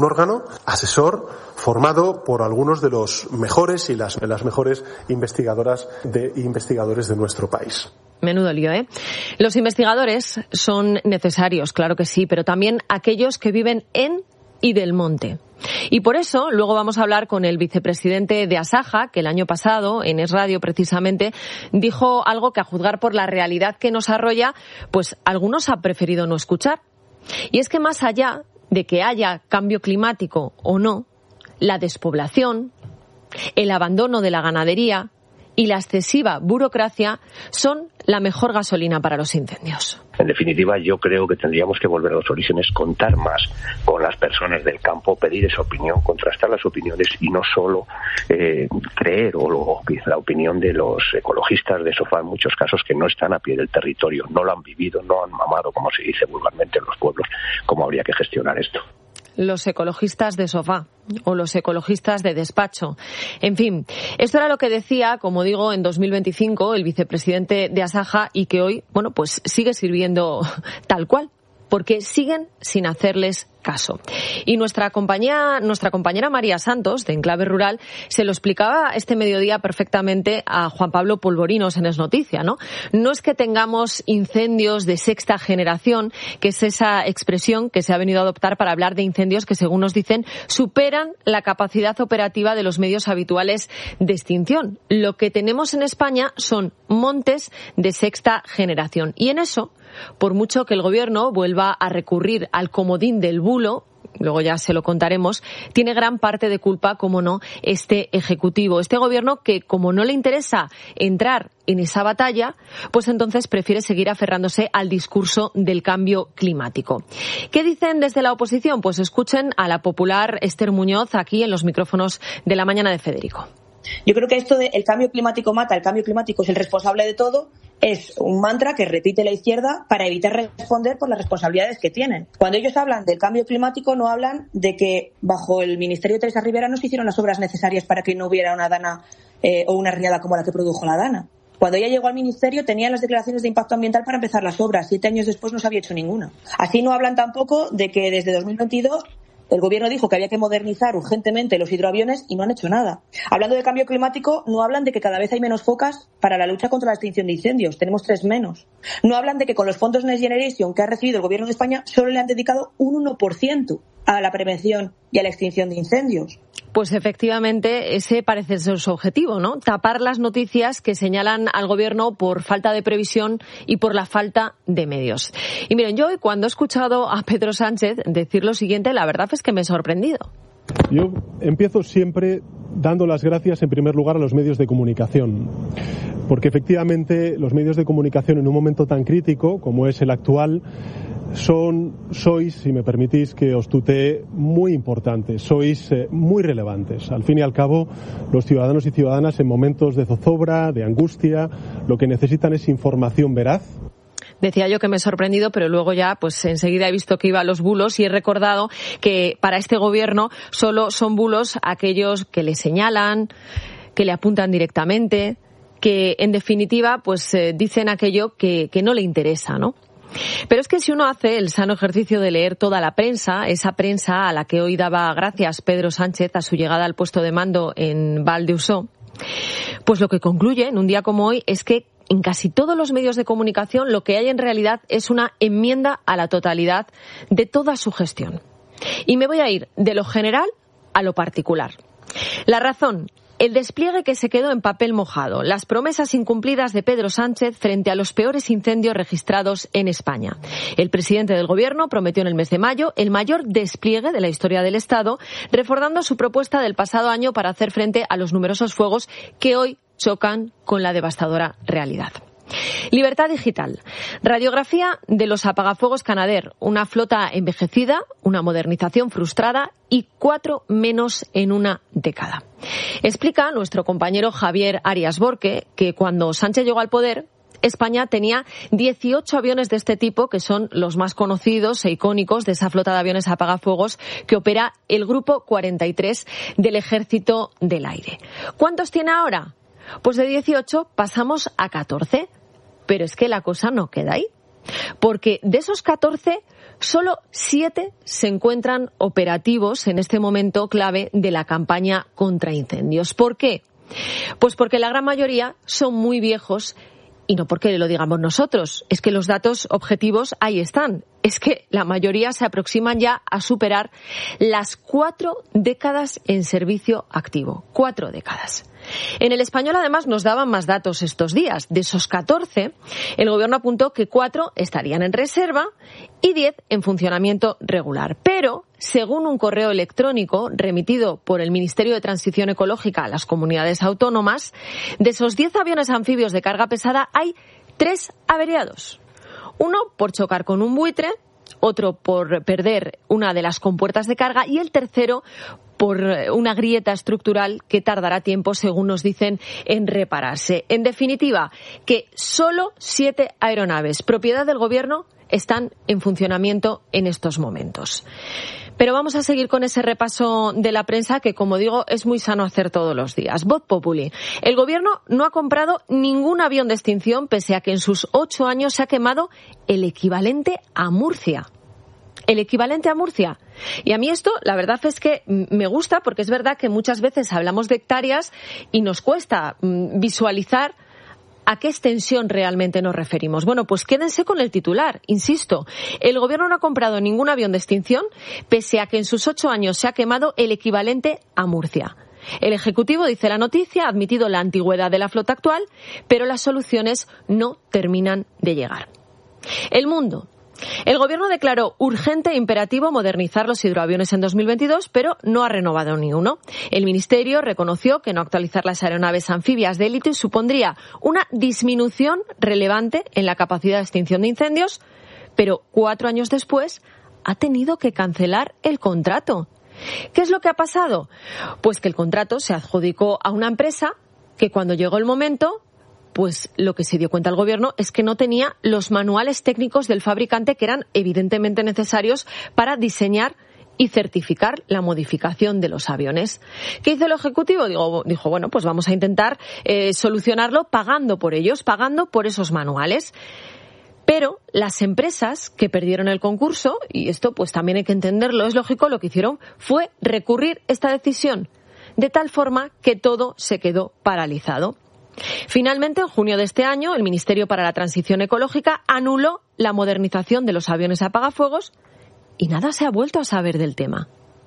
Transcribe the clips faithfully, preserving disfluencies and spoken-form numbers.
Un órgano asesor formado por algunos de los mejores y las, las mejores investigadoras de investigadores de nuestro país. Menudo lío, ¿eh? Los investigadores son necesarios, claro que sí, pero también aquellos que viven en y del monte. Y por eso luego vamos a hablar con el vicepresidente de Asaja, que el año pasado, en Es Radio precisamente, dijo algo que a juzgar por la realidad que nos arrolla, pues algunos han preferido no escuchar. Y es que más allá de que haya cambio climático o no, la despoblación, el abandono de la ganadería y la excesiva burocracia son la mejor gasolina para los incendios. En definitiva, yo creo que tendríamos que volver a los orígenes, contar más con las personas del campo, pedir esa opinión, contrastar las opiniones y no solo eh, creer o, o la opinión de los ecologistas de sofá en muchos casos que no están a pie del territorio, no lo han vivido, no han mamado, como se dice vulgarmente en los pueblos, cómo habría que gestionar esto. Los ecologistas de sofá o los ecologistas de despacho. En fin, esto era lo que decía, como digo, en dos mil veinticinco el vicepresidente de Asaja y que hoy, bueno, pues sigue sirviendo tal cual, porque siguen sin hacerles caso. Y nuestra compañía, nuestra compañera María Santos, de Enclave Rural, se lo explicaba este mediodía perfectamente a Juan Pablo Polvorinos en Es Noticia, ¿no? No es que tengamos incendios de sexta generación, que es esa expresión que se ha venido a adoptar para hablar de incendios que, según nos dicen, superan la capacidad operativa de los medios habituales de extinción. Lo que tenemos en España son montes de sexta generación. Y en eso, por mucho que el Gobierno vuelva a recurrir al comodín del bulo, luego ya se lo contaremos, tiene gran parte de culpa, como no, este Ejecutivo. Este Gobierno que, como no le interesa entrar en esa batalla, pues entonces prefiere seguir aferrándose al discurso del cambio climático. ¿Qué dicen desde la oposición? Pues escuchen a la popular Esther Muñoz aquí en los micrófonos de La Mañana de Federico. Yo creo que esto de el cambio climático mata, el cambio climático es el responsable de todo, es un mantra que repite la izquierda para evitar responder por las responsabilidades que tienen. Cuando ellos hablan del cambio climático no hablan de que bajo el Ministerio de Teresa Rivera no se hicieron las obras necesarias para que no hubiera una dana eh, o una riada como la que produjo la dana. Cuando ella llegó al ministerio tenía las declaraciones de impacto ambiental para empezar las obras. Siete años después no se había hecho ninguna. Así no hablan tampoco de que desde dos mil veintidós el Gobierno dijo que había que modernizar urgentemente los hidroaviones y no han hecho nada. Hablando de cambio climático, no hablan de que cada vez hay menos focas para la lucha contra la extinción de incendios. Tenemos tres menos. No hablan de que con los fondos Next Generation que ha recibido el Gobierno de España solo le han dedicado un uno por ciento a la prevención y a la extinción de incendios. Pues efectivamente ese parece ser su objetivo, ¿no? Tapar las noticias que señalan al Gobierno por falta de previsión y por la falta de medios. Y miren, yo hoy cuando he escuchado a Pedro Sánchez decir lo siguiente, la verdad es que me he sorprendido. Yo empiezo siempre dando las gracias en primer lugar a los medios de comunicación, porque efectivamente los medios de comunicación en un momento tan crítico como es el actual son, sois, si me permitís que os tutee, muy importantes, sois eh, muy relevantes. Al fin y al cabo, los ciudadanos y ciudadanas en momentos de zozobra, de angustia, lo que necesitan es información veraz. Decía yo que me he sorprendido, pero luego ya pues enseguida he visto que iba a los bulos y he recordado que para este Gobierno solo son bulos aquellos que le señalan, que le apuntan directamente, que en definitiva pues eh, dicen aquello que, que no le interesa, ¿no? Pero es que si uno hace el sano ejercicio de leer toda la prensa, esa prensa a la que hoy daba gracias Pedro Sánchez a su llegada al puesto de mando en Val d'Usó, pues lo que concluye en un día como hoy es que en casi todos los medios de comunicación lo que hay en realidad es una enmienda a la totalidad de toda su gestión. Y me voy a ir de lo general a lo particular. La razón: el despliegue que se quedó en papel mojado, las promesas incumplidas de Pedro Sánchez frente a los peores incendios registrados en España. El presidente del Gobierno prometió en el mes de mayo el mayor despliegue de la historia del Estado, reforzando su propuesta del pasado año para hacer frente a los numerosos fuegos que hoy chocan con la devastadora realidad. Libertad digital. Radiografía de los apagafuegos Canadair. Una flota envejecida, una modernización frustrada y cuatro menos en una década. Explica nuestro compañero Javier Arias Borque que cuando Sánchez llegó al poder, España tenía dieciocho aviones de este tipo, que son los más conocidos e icónicos de esa flota de aviones apagafuegos que opera el Grupo cuarenta y tres del Ejército del Aire. ¿Cuántos tiene ahora? Pues de dieciocho pasamos a catorce. Pero es que la cosa no queda ahí, porque de esos catorce, Solo siete se encuentran operativos en este momento clave de la campaña contra incendios. ¿Por qué? Pues porque la gran mayoría son muy viejos. Y no porque lo digamos nosotros, es que los datos objetivos ahí están. Es que la mayoría se aproximan ya a superar las cuatro décadas en servicio activo. Cuatro décadas. En El Español, además, nos daban más datos estos días. De esos catorce, el Gobierno apuntó que cuatro estarían en reserva y diez en funcionamiento regular. Pero, según un correo electrónico remitido por el Ministerio de Transición Ecológica a las comunidades autónomas, de esos diez aviones anfibios de carga pesada hay tres averiados. Uno por chocar con un buitre, otro por perder una de las compuertas de carga y el tercero por una grieta estructural que tardará tiempo, según nos dicen, en repararse. En definitiva, que solo siete aeronaves, propiedad del Gobierno, están en funcionamiento en estos momentos. Pero vamos a seguir con ese repaso de la prensa que, como digo, es muy sano hacer todos los días. Voz Populi. El Gobierno no ha comprado ningún avión de extinción, pese a que en sus ocho años se ha quemado el equivalente a Murcia. El equivalente a Murcia. Y a mí esto, la verdad es que me gusta, porque es verdad que muchas veces hablamos de hectáreas y nos cuesta visualizar a qué extensión realmente nos referimos. Bueno, pues quédense con el titular. Insisto, el Gobierno no ha comprado ningún avión de extinción, pese a que en sus ocho años se ha quemado el equivalente a Murcia. El Ejecutivo, dice la noticia, ha admitido la antigüedad de la flota actual, pero las soluciones no terminan de llegar. El Mundo. El Gobierno declaró urgente e imperativo modernizar los hidroaviones en dos mil veintidós, pero no ha renovado ni uno. El Ministerio reconoció que no actualizar las aeronaves anfibias de élite supondría una disminución relevante en la capacidad de extinción de incendios, pero cuatro años después ha tenido que cancelar el contrato. ¿Qué es lo que ha pasado? Pues que el contrato se adjudicó a una empresa que, cuando llegó el momento, pues lo que se dio cuenta el Gobierno es que no tenía los manuales técnicos del fabricante, que eran evidentemente necesarios para diseñar y certificar la modificación de los aviones. ¿Qué hizo el Ejecutivo? Digo, dijo, bueno, pues vamos a intentar eh, solucionarlo pagando por ellos, pagando por esos manuales. Pero las empresas que perdieron el concurso, y esto pues también hay que entenderlo, es lógico, lo que hicieron fue recurrir esta decisión, de tal forma que todo se quedó paralizado. Finalmente, en junio de este año, el Ministerio para la Transición Ecológica anuló la modernización de los aviones apagafuegos y nada se ha vuelto a saber del tema.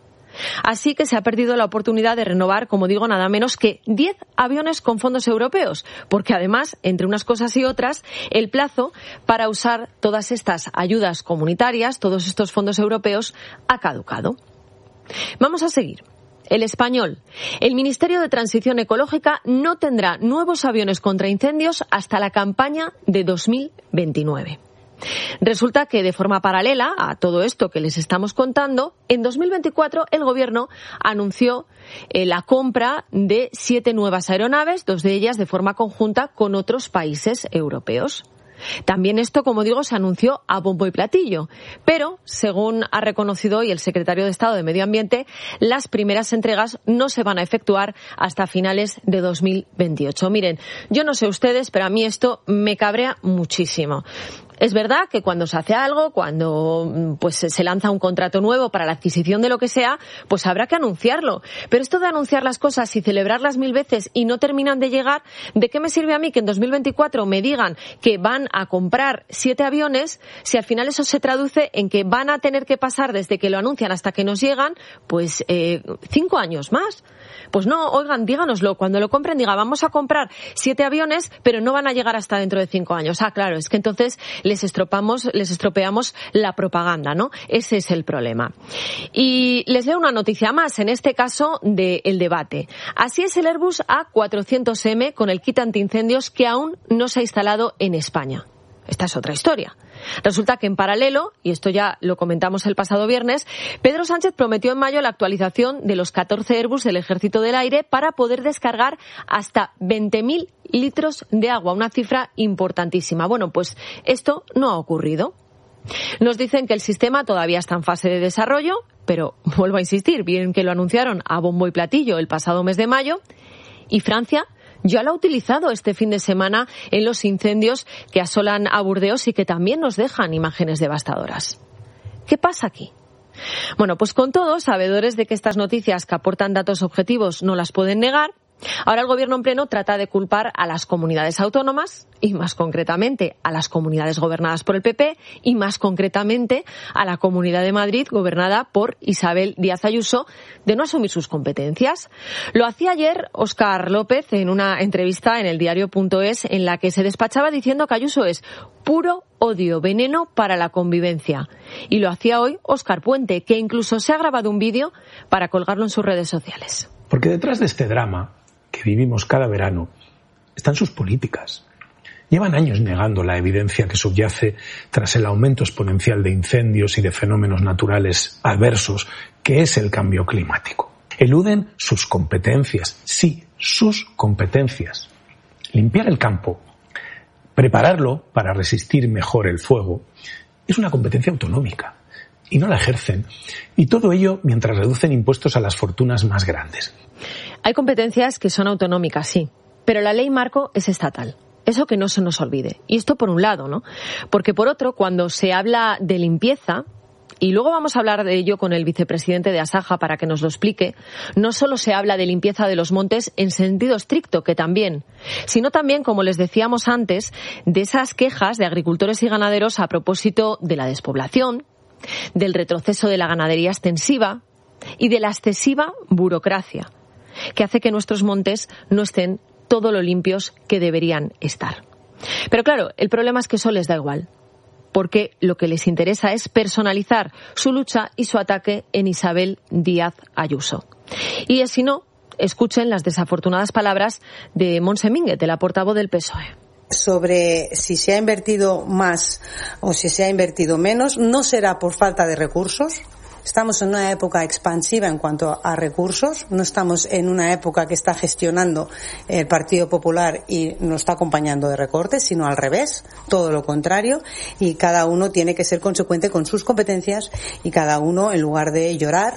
Así que se ha perdido la oportunidad de renovar, como digo, nada menos que diez aviones con fondos europeos, porque además, entre unas cosas y otras, el plazo para usar todas estas ayudas comunitarias, todos estos fondos europeos, ha caducado. Vamos a seguir. El Español. El Ministerio de Transición Ecológica no tendrá nuevos aviones contra incendios hasta la campaña de dos mil veintinueve. Resulta que, de forma paralela a todo esto que les estamos contando, en dos mil veinticuatro el Gobierno anunció eh, la compra de siete nuevas aeronaves, dos de ellas de forma conjunta con otros países europeos. También esto, como digo, se anunció a bombo y platillo, pero, según ha reconocido hoy el secretario de Estado de Medio Ambiente, las primeras entregas no se van a efectuar hasta finales de dos mil veintiocho. Miren, yo no sé ustedes, pero a mí esto me cabrea muchísimo. Es verdad que cuando se hace algo, cuando pues se lanza un contrato nuevo para la adquisición de lo que sea, pues habrá que anunciarlo. Pero esto de anunciar las cosas y celebrarlas mil veces y no terminan de llegar, ¿de qué me sirve a mí que en dos mil veinticuatro me digan que van a comprar siete aviones si al final eso se traduce en que van a tener que pasar desde que lo anuncian hasta que nos llegan, pues eh, cinco años más? Pues no, oigan, díganoslo. Cuando lo compren, diga, vamos a comprar siete aviones, pero no van a llegar hasta dentro de cinco años. Ah, claro, es que entonces les estropamos, les estropeamos la propaganda, ¿no? Ese es el problema. Y les leo una noticia más, en este caso del debate. Así es el Airbus A cuatrocientos eme con el kit antiincendios que aún no se ha instalado en España. Esta es otra historia. Resulta que en paralelo, y esto ya lo comentamos el pasado viernes, Pedro Sánchez prometió en mayo la actualización de los catorce Airbus del Ejército del Aire para poder descargar hasta veinte mil litros de agua, una cifra importantísima. Bueno, pues esto no ha ocurrido. Nos dicen que el sistema todavía está en fase de desarrollo, pero vuelvo a insistir, bien que lo anunciaron a bombo y platillo el pasado mes de mayo, y Francia ya lo ha utilizado este fin de semana en los incendios que asolan a Burdeos y que también nos dejan imágenes devastadoras. ¿Qué pasa aquí? Bueno, pues con todo, sabedores de que estas noticias que aportan datos objetivos no las pueden negar, ahora el Gobierno en pleno trata de culpar a las comunidades autónomas y más concretamente a las comunidades gobernadas por el P P y más concretamente a la Comunidad de Madrid gobernada por Isabel Díaz Ayuso de no asumir sus competencias. Lo hacía ayer Óscar López en una entrevista en el diario punto es en la que se despachaba diciendo que Ayuso es puro odio, veneno para la convivencia. Y lo hacía hoy Óscar Puente, que incluso se ha grabado un vídeo para colgarlo en sus redes sociales. Porque detrás de este drama que vivimos cada verano están sus políticas. Llevan años negando la evidencia que subyace tras el aumento exponencial de incendios y de fenómenos naturales adversos que es el cambio climático. Eluden sus competencias, sí, sus competencias. Limpiar el campo, prepararlo para resistir mejor el fuego, es una competencia autonómica y no la ejercen. Y todo ello mientras reducen impuestos a las fortunas más grandes. Hay competencias que son autonómicas, sí, pero la ley marco es estatal. Eso que no se nos olvide. Y esto por un lado, ¿no? Porque por otro, cuando se habla de limpieza, y luego vamos a hablar de ello con el vicepresidente de Asaja para que nos lo explique, no solo se habla de limpieza de los montes en sentido estricto, que también, sino también, como les decíamos antes, de esas quejas de agricultores y ganaderos a propósito de la despoblación, del retroceso de la ganadería extensiva y de la excesiva burocracia, que hace que nuestros montes no estén todo lo limpios que deberían estar. Pero claro, el problema es que eso les da igual, porque lo que les interesa es personalizar su lucha y su ataque en Isabel Díaz Ayuso. Y si no, escuchen las desafortunadas palabras de Montse Mínguez, de la portavoz del P S O E. Sobre si se ha invertido más o si se ha invertido menos, no será por falta de recursos. Estamos en una época expansiva en cuanto a recursos, no estamos en una época que está gestionando el Partido Popular y nos está acompañando de recortes, sino al revés, todo lo contrario, y cada uno tiene que ser consecuente con sus competencias y cada uno, en lugar de llorar,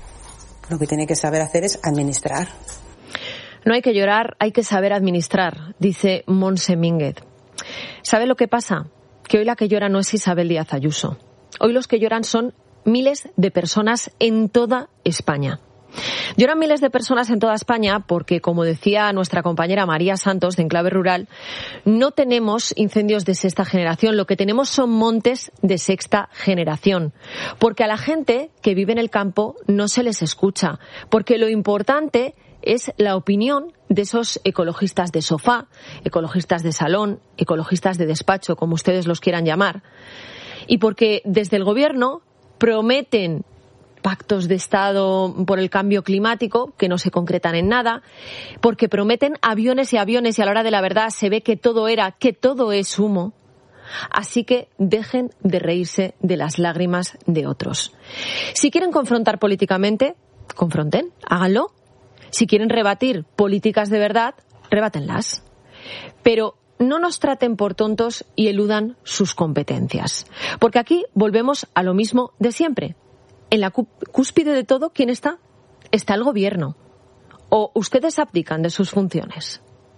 lo que tiene que saber hacer es administrar. No hay que llorar, hay que saber administrar, dice Montse Mínguez. ¿Sabe lo que pasa? Que hoy la que llora no es Isabel Díaz Ayuso. Hoy los que lloran son miles de personas en toda España. Lloran miles de personas en toda España porque, como decía nuestra compañera María Santos de Enclave Rural, no tenemos incendios de sexta generación, lo que tenemos son montes de sexta generación. Porque a la gente que vive en el campo no se les escucha, porque lo importante es la opinión de esos ecologistas de sofá, ecologistas de salón, ecologistas de despacho, como ustedes los quieran llamar. Y porque desde el Gobierno prometen pactos de Estado por el cambio climático que no se concretan en nada, porque prometen aviones y aviones y a la hora de la verdad se ve que todo era, que todo es humo. Así que dejen de reírse de las lágrimas de otros. Si quieren confrontar políticamente, confronten, háganlo. Si quieren rebatir políticas de verdad, rebátenlas. Pero no nos traten por tontos y eludan sus competencias. Porque aquí volvemos a lo mismo de siempre. En la cúspide de todo, ¿quién está? Está el Gobierno. O ustedes abdican de sus funciones.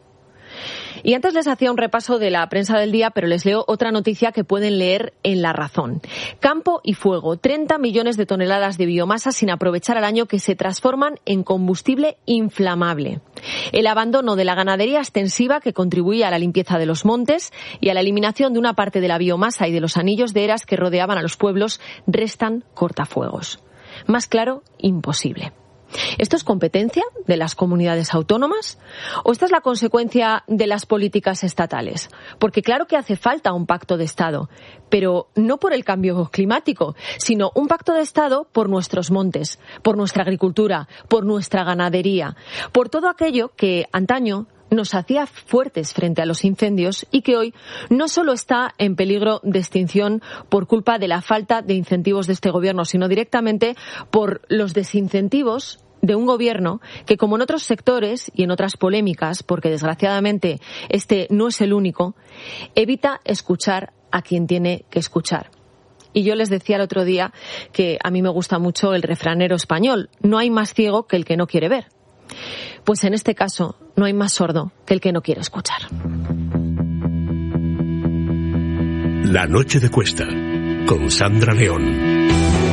Y antes les hacía un repaso de la prensa del día, pero les leo otra noticia que pueden leer en La Razón. Campo y fuego. treinta millones de toneladas de biomasa sin aprovechar al año que se transforman en combustible inflamable. El abandono de la ganadería extensiva que contribuía a la limpieza de los montes y a la eliminación de una parte de la biomasa y de los anillos de eras que rodeaban a los pueblos restan cortafuegos. Más claro, imposible. ¿Esto es competencia de las comunidades autónomas? ¿O esta es la consecuencia de las políticas estatales? Porque claro que hace falta un pacto de Estado, pero no por el cambio climático, sino un pacto de Estado por nuestros montes, por nuestra agricultura, por nuestra ganadería, por todo aquello que antaño nos hacía fuertes frente a los incendios y que hoy no solo está en peligro de extinción por culpa de la falta de incentivos de este Gobierno, sino directamente por los desincentivos de un Gobierno que, como en otros sectores y en otras polémicas, porque desgraciadamente este no es el único, evita escuchar a quien tiene que escuchar. Y yo les decía el otro día que a mí me gusta mucho el refranero español: no hay más ciego que el que no quiere ver. Pues en este caso no hay más sordo que el que no quiere escuchar. La noche de Cuesta, con Sandra León.